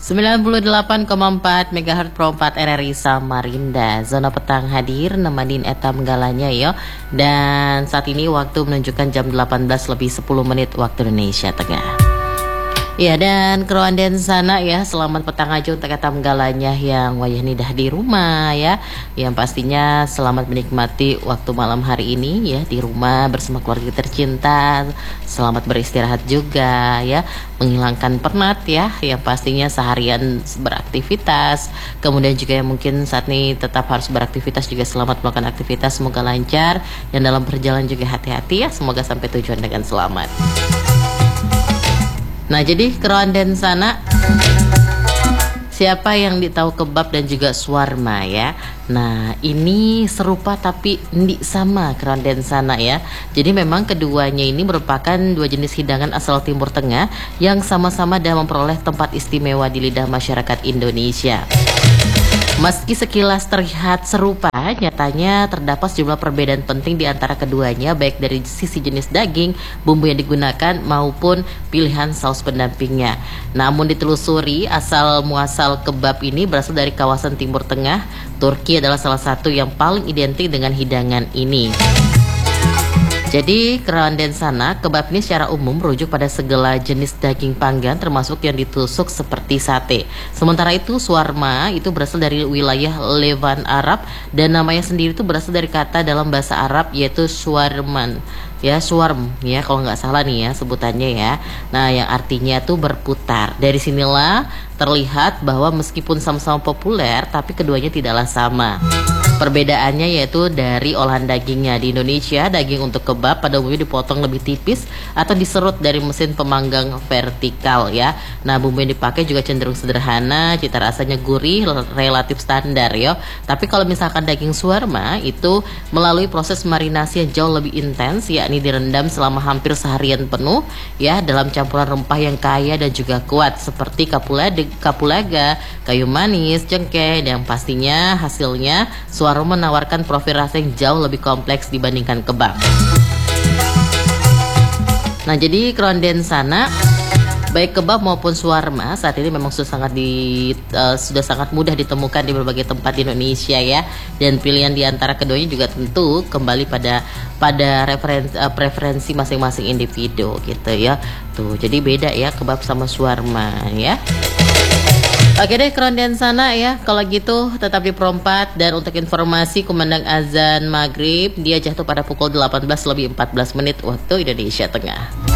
98,4 MHz Pro 4 RRI Samarinda. Zona petang hadir nemenin etam galanya yo. Dan saat ini waktu menunjukkan jam 18 lebih 10 menit waktu Indonesia Tengah. Ya, dan keruan den sana ya, selamat petang aja untuk etam galanya yang wayah nidah di rumah ya. Yang pastinya selamat menikmati waktu malam hari ini ya di rumah bersama keluarga tercinta. Selamat beristirahat juga ya, menghilangkan penat ya, yang pastinya seharian beraktivitas. Kemudian juga yang mungkin saat ini tetap harus beraktivitas juga selamat melakukan aktivitas, semoga lancar. Dan dalam perjalanan juga hati-hati ya, semoga sampai tujuan dengan selamat. Nah, jadi keruan den sana, siapa yang tahu kebab dan juga swarma ya? Nah, ini serupa tapi ndik sama keruan den sana ya. Jadi memang keduanya ini merupakan dua jenis hidangan asal Timur Tengah yang sama-sama dah memperoleh tempat istimewa di lidah masyarakat Indonesia. Meski sekilas terlihat serupa, nyatanya terdapat sejumlah perbedaan penting di antara keduanya, baik dari sisi jenis daging, bumbu yang digunakan, maupun pilihan saus pendampingnya. Namun ditelusuri, asal muasal kebab ini berasal dari kawasan Timur Tengah. Turki adalah salah satu yang paling identik dengan hidangan ini. Jadi keruan den sana, kebab ini secara umum merujuk pada segala jenis daging panggang termasuk yang ditusuk seperti sate. Sementara itu swarma itu berasal dari wilayah Levan Arab dan namanya sendiri itu berasal dari kata dalam bahasa Arab yaitu swarman. Ya, swarm ya kalau nggak salah nih ya sebutannya ya. Nah, yang artinya tuh berputar. Dari sinilah terlihat bahwa meskipun sama-sama populer tapi keduanya tidaklah sama. Perbedaannya yaitu dari olahan dagingnya. Di Indonesia, daging untuk kebab pada umumnya dipotong lebih tipis atau diserut dari mesin pemanggang vertikal ya. Nah, bumbu yang dipakai juga cenderung sederhana, cita rasanya gurih, relatif standar ya. Tapi kalau misalkan daging swarma itu melalui proses marinasi yang jauh lebih intens, yakni direndam selama hampir seharian penuh ya dalam campuran rempah yang kaya dan juga kuat seperti kapulaga, kayu manis, cengkeh, dan pastinya hasilnya swarma menawarkan profil rasa yang jauh lebih kompleks dibandingkan kebab. Nah, jadi keruan den sana, baik kebab maupun swarma saat ini memang sudah sangat mudah ditemukan di berbagai tempat di Indonesia ya. Dan pilihan di antara keduanya juga tentu kembali pada preferensi masing-masing individu gitu ya. Tuh, jadi beda ya kebab sama swarma ya. Oke deh keruan den sana ya, kalau gitu tetap di Pro 4. Dan untuk informasi kumandang azan maghrib dia jatuh pada pukul 18 lebih 14 menit waktu Indonesia Tengah.